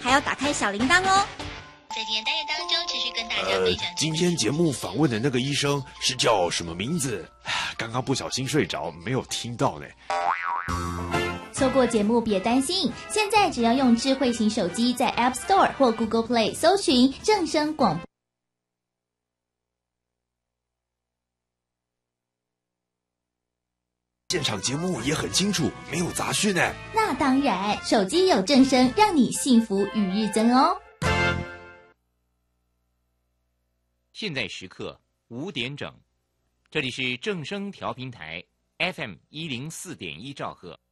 还要打开小铃铛哦。 在今天单元当中，持续跟大家分享。 今天节目访问的那个医生是叫什么名字？刚刚不小心睡着，没有听到呢。 错过节目别担心，现在只要用智慧型手机在 App Store 或 Google Play 搜寻正声广播。 现场节目也很清楚，没有杂讯呢。 那当然，手机有正声，让你幸福与日增哦。 现在时刻5点整，这里是正声调频台 FM104.1兆赫。